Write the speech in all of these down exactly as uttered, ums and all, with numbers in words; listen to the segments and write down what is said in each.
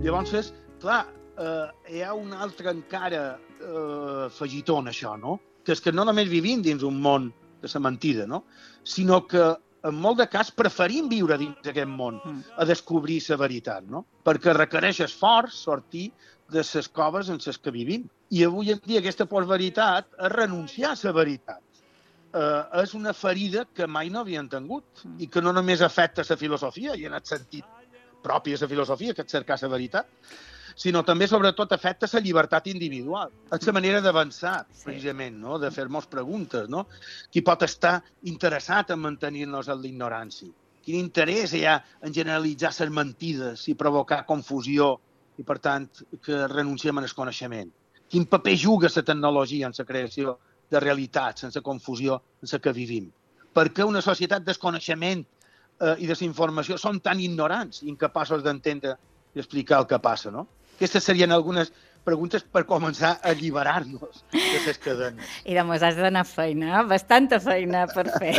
Llavors, és, clar, eh, hi ha un altre encara eh, afegitó en això, no? Que és que no només vivim dins un món de la mentida, no? Sinó que en molt de cas preferim viure dins d'aquest món a descobrir la veritat, no? Perquè requereix esforç sortir de les coves en les que vivim. I avui en dia aquesta postveritat és renunciar a la veritat. Eh, és una ferida que mai no havien tingut i que no només afecta la filosofia i en el sentit propi de la filosofia, que és cercar la veritat, sinó també, sobretot, afecta la llibertat individual. És la manera d'avançar, precisament, no? De fer-nos preguntes, no? Qui pot estar interessat en mantenir-nos en l'ignorància? Quin interès hi ha en generalitzar les mentides i provocar confusió i, per tant, que renunciem al coneixement? Quin paper juga la tecnologia en la creació de realitats, en la confusió en la que vivim? Per què una societat del coneixement eh, i de la informació són tan ignorants i incapaços d'entendre i explicar el que passa, no? Aquestes serien algunes preguntes per començar a alliberar-nos de les cadenes. I de mos has d'anar feina, bastanta feina per fer.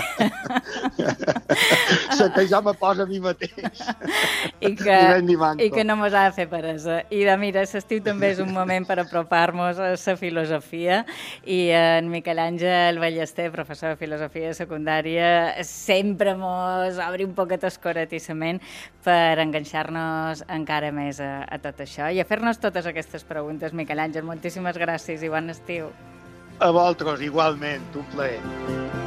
La que jo me posa a mi mateix. I que, i que no mos ha de fer peresa. I de, mira, l'estiu també és un moment per apropar-nos a la filosofia i en Miquel Àngel Ballester, professor de filosofia secundària, sempre mos obre un poquet el coratissament per enganxar-nos encara més a, a tot això i a fer-nos totes aquestes preguntes. Miquel Àngel, moltíssimes gràcies i bon estiu. A vosaltres, igualment, un plaer.